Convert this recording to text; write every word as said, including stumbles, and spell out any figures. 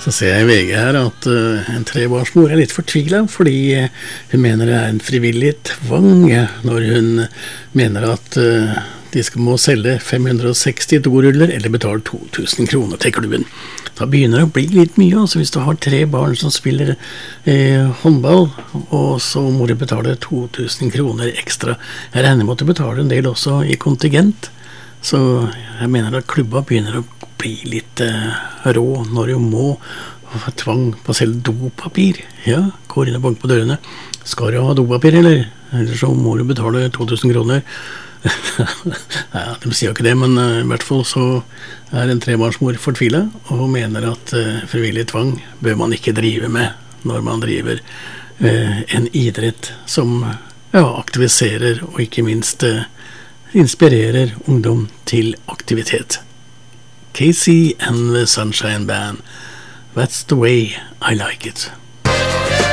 Så ser jeg i V G her at uh, en trebarnsmor er litt fortvilet, fordi uh, hun mener det er en frivillig tvang uh, når hun mener at uh, de skal må selge fem hundre og seksti doruller eller betale to tusen kroner til klubben. Da begynner det å bli litt mye, altså hvis du har tre barn som spiller uh, håndball, og så må du betale to tusen kroner ekstra. Jeg regner med at du betaler en del også i kontingent, så jeg mener at klubba begynner å bli litt uh, rå når du må ha tvang på selv dopapir. Ja, går inn og banker på dørene. Skal du ha dopapir, eller? Eller så må du betale to tusen kroner. Ja, de sier jo ikke det, men uh, i hvert fall så er en trebarnsmor fortvilet, og mener at uh, frivillig tvang bør man ikke drive med når man driver uh, en idrett som ja, aktiviserer og ikke minst uh, inspirerer ungdom til aktivitet. Casey and the Sunshine Band. That's the way I like it.